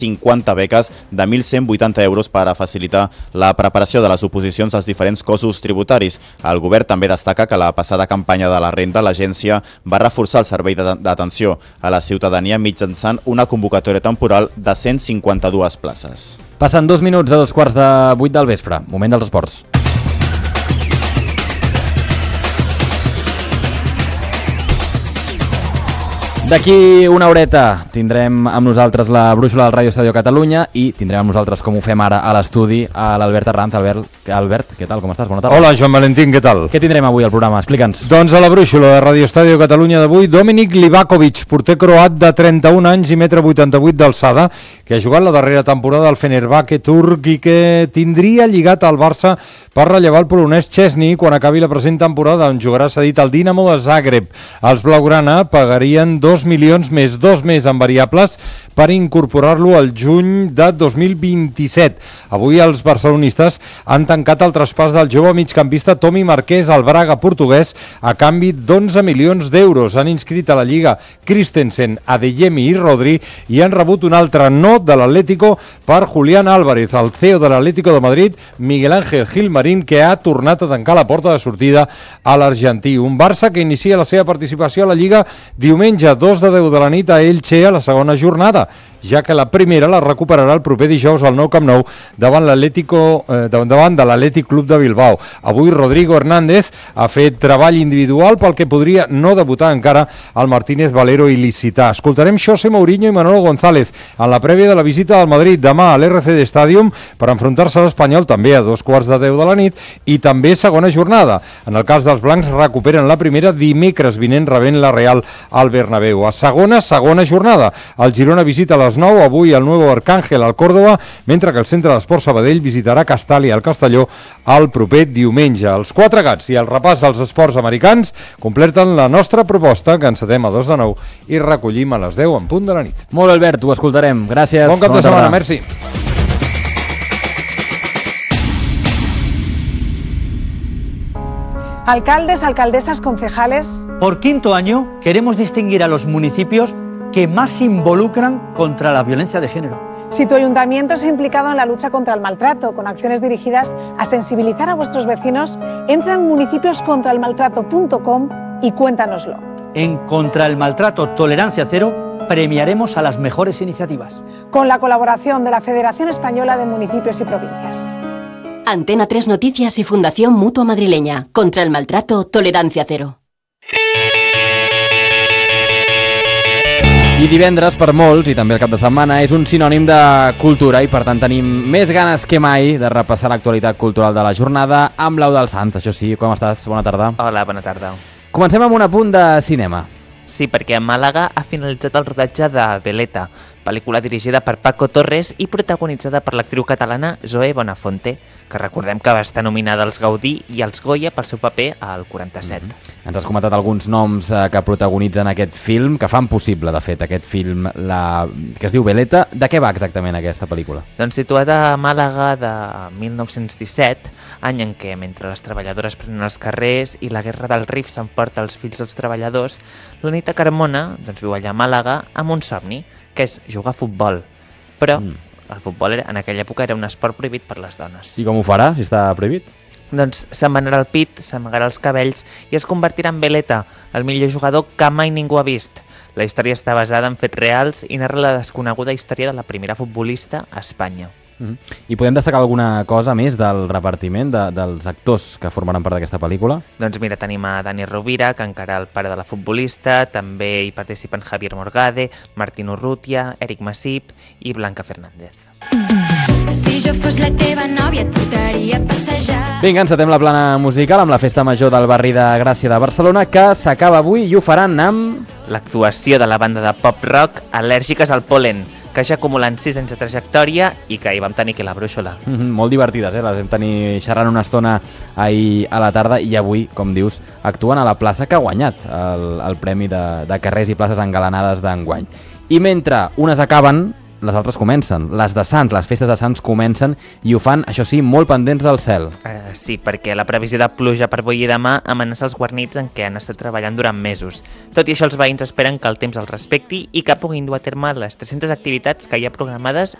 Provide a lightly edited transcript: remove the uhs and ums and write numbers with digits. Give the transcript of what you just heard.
50 beques de 1.180 euros per a facilitar la preparació de les oposicions als diferents cossos tributaris. El govern també destaca que a la passada campanya de la renda l'agència va reforçar el servei d'atenció a la ciutadania mitjançant una convocatòria temporal de 152 places. Passen 2 minuts de 7:45 del vespre. Moment dels esports. D'aquí una horeta tindrem amb nosaltres la brúixola del Ràdio Estàdio Catalunya i tindrem amb nosaltres, com ho fem ara a l'estudi, a l'Albert Arranz. Albert, què tal, com estàs? Bona tarda. Hola, Joan Valentín, què tal? Què tindrem avui al programa? Explica'ns. Doncs a la brúixola de Ràdio Estàdio Catalunya d'avui, Dominik Livakovic, porter croat de 31 anys i 1,88 m d'alçada, que ha jugat la darrera temporada al Fenerbahçe turc i que tindria lligat al Barça per rellevar el polonès Chesney quan acabi la present temporada, on jugarà cedit al Dinamo de Zagreb. Els blaugrana pagarien 2 milions més 2 més en variables per incorporar-lo al juny de 2027. Avui els barcelonistes han tancat el traspàs del jove migcampista Tomi Marquès al Braga portuguès a canvi d'11 milions d'euros. Han inscrit a la Lliga Christensen, Adeyemi i Rodri i han rebut un altre no de l'Atlético per Julián Álvarez, el CEO de l'Atlético de Madrid, Miguel Ángel Gilmarín, que ha tornat a tancar la porta de sortida a l'argentí. Un Barça que inicia la seva participació a la Lliga diumenge 2 de 10 de la nit a Elche a la segona jornada, ja que la primera la recuperarà el proper dijous al Nou Camp Nou davant de l'Atlètic Club de Bilbao. Avui Rodrigo Hernández ha fet treball individual pel que podria no debutar encara el Martínez Valero il·licità. Escoltarem José Mourinho i Manolo González en la prèvia de la visita del Madrid demà a l'RCD Stadium per enfrontar-se a l'Espanyol també a 2:15 de la nit i també segona jornada. En el cas dels blancs recuperen la primera dimecres vinent rebent la Real al Bernabéu. A segona jornada. El Girona visita a les 9, avui el Nuevo Arcángel al Córdoba, mentre que el Centre d'Esports Sabadell visitarà Castàlia al Castelló el proper diumenge. Els quatre gats i el repàs als esports americans completen la nostra proposta que encetem a 2 de 9 i recollim a les 10 en punt de la nit. Molt bé, Albert, ho escoltarem. Gràcies. Bon cap de setmana, merci. Alcaldes, alcaldesas, concejales. Por quinto año queremos distinguir a los municipios que más se involucran contra la violencia de género. Si tu ayuntamiento se ha implicado en la lucha contra el maltrato, con acciones dirigidas a sensibilizar a vuestros vecinos, entra en municipioscontraelmaltrato.com y cuéntanoslo. En Contra el Maltrato Tolerancia Cero premiaremos a las mejores iniciativas. Con la colaboración de la Federación Española de Municipios y Provincias. Antena 3 Noticias y Fundación Mutua Madrileña. Contra el Maltrato Tolerancia Cero. I divendres, per molts, i també el cap de setmana, és un sinònim de cultura i, per tant, tenim més ganes que mai de repassar l'actualitat cultural de la jornada amb l'Eudald Sanz. Això sí, com estàs? Bona tarda. Hola, bona tarda. Comencem amb un apunt de cinema. Sí, perquè a Màlaga ha finalitzat el rodatge de Veleta, pel·lícula dirigida per Paco Torres i protagonitzada per l'actriu catalana Zoe Bonafonte, que recordem que va estar nominada als Gaudí i als Goya pel seu paper al 47. Ens has comentat alguns noms que protagonitzen aquest film, que fan possible, de fet, aquest film que es diu Veleta. De què va exactament aquesta pel·lícula? Doncs situada a Màlaga de 1917, any en què, mentre les treballadores prenen els carrers i la guerra del Rif s'emporta els fills dels treballadors, l'Anita Carmona viu allà a Màlaga amb un somni, que és jugar a futbol. Però el futbol en aquella època era un esport prohibit per les dones. I com ho farà, si està prohibit? Doncs s'embanarà el pit, s'amagarà els cabells i es convertirà en Veleta, el millor jugador que mai ningú ha vist. La història està basada en fets reals i narra la desconeguda història de la primera futbolista a Espanya. I podem destacar alguna cosa més del repartiment dels actors que formaran part d'aquesta pel·lícula? Doncs mira, tenim a Dani Rovira, que encara el pare de la futbolista, també hi participen Javier Morgade, Martín Urrutia, Eric Masip i Blanca Fernández. Si jo fos la teva nòvia et portaria a passejar. Vinga, encetem la plana musical amb la Festa Major del barri de Gràcia de Barcelona, que s'acaba avui i ho faran amb l'actuació de la banda de pop-rock Al·lèrgiques al Pol·len, que ja acumulen 6 anys de trajectòria i que hi vam tenir aquí la brúixola. Molt divertides, les vam tenir xerrant una estona ahir a la tarda i avui, com dius, actuen a la plaça que ha guanyat el premi de carrers i places engalanades d'enguany. I mentre unes acaben, les altres comencen. Les de Sants, les festes de Sants comencen i ho fan, això sí, molt pendents del cel. Sí, perquè la previsió de pluja per avui i demà amenaça els guarnits en què han estat treballant durant mesos. Tot i això, els veïns esperen que el temps els respecti i que puguin dur a terme les 300 activitats que hi ha programades